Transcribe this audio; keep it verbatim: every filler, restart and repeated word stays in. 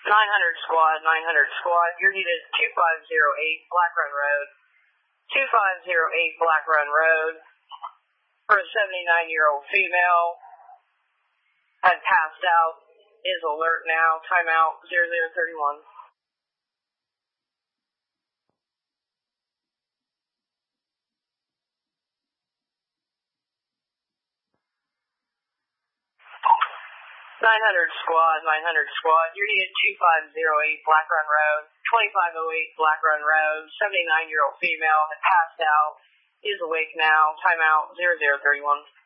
nine hundred squad, nine hundred squad, you're needed two five zero eight Black Run Road. two five zero eight Black Run Road for a seventy-nine-year-old female. Had passed out. Is alert now. Timeout zero zero three one. nine hundred squad, nine hundred squad, you're needed two five zero eight Black Run Road, twenty-five oh eight Black Run Road, seventy-nine-year-old female had passed out, is awake now, timeout zero zero three one.